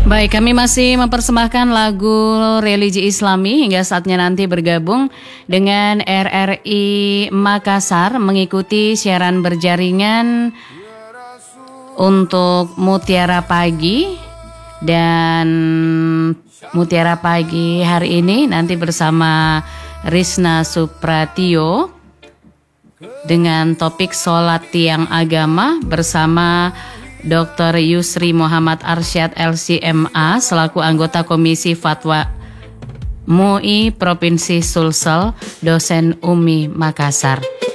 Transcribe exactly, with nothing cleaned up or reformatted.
Baik, kami masih mempersembahkan lagu religi Islami hingga saatnya nanti bergabung dengan R R I Makassar mengikuti siaran berjaringan untuk Mutiara Pagi. Dan Mutiara Pagi hari ini nanti bersama Rizna Supratio dengan topik sholat tiang agama bersama Doktor Yusri Muhammad Arsyad L C M A selaku anggota Komisi Fatwa M U I Provinsi Sulsel, dosen U M I Makassar.